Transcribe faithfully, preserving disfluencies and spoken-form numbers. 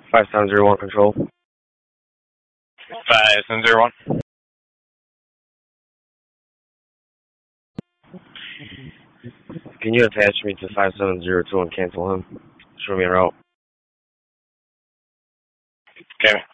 five seven zero one control. five seven zero one. Can you attach me to five seven zero two and cancel him? Show me a route. Okay.